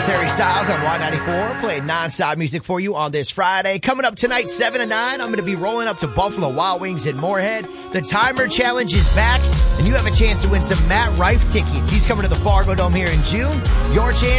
It's Harry Styles on Y94, playing nonstop music for you on this Friday. Coming up tonight, 7 to 9, I'm going to be rolling up to Buffalo Wild Wings in Moorhead. The Timer Challenge is back, and you have a chance to win some Matt Rife tickets. He's coming to the Fargo Dome here in June. Your chance